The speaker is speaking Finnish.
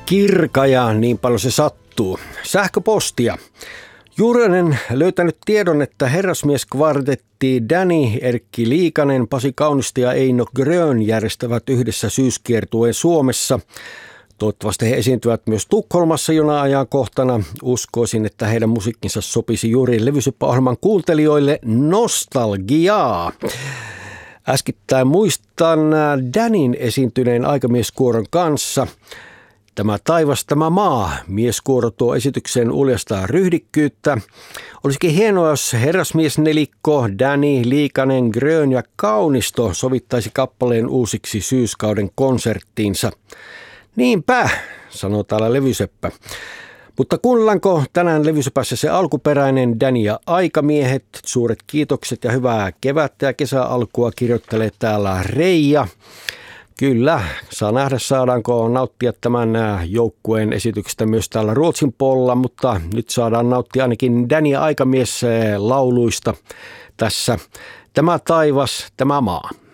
Kirka ja niin paljon se sattuu. Sähköpostia. Juuri olen löytänyt tiedon, että herrasmieskvartetti Danny, Erkki Liikanen, Pasi Kaunisto ja Eino Grön järjestävät yhdessä syyskiertueen Suomessa. Toivottavasti he esiintyvät myös Tukholmassa jonain ajankohtana. Uskoisin, että heidän musiikkinsa sopisi juuri Levysyppä-ohjelman kuuntelijoille nostalgiaa. Äskettäin muistan Danin esiintyneen aikamieskuoron kanssa. Tämä taivas, tämä maa. Mieskuoro tuo esitykseen uljastaa ryhdikkyyttä. Olisikin hienoa, jos herrasmiesnelikko Danny, Liikanen, Grön ja Kaunisto sovittaisi kappaleen uusiksi syyskauden konserttiinsa. Niinpä, sanoo täällä Levyseppä. Mutta kuunnellaanko tänään Levysepässä se alkuperäinen Danny ja aikamiehet? Suuret kiitokset ja hyvää kevättä ja kesäalkua kirjoittelee täällä Reija. Kyllä, saa nähdä saadaanko nauttia tämän joukkueen esityksestä myös täällä Ruotsin puolella, mutta nyt saadaan nauttia ainakin Danny ja aikamies lauluista tässä. Tämä taivas, tämä maa.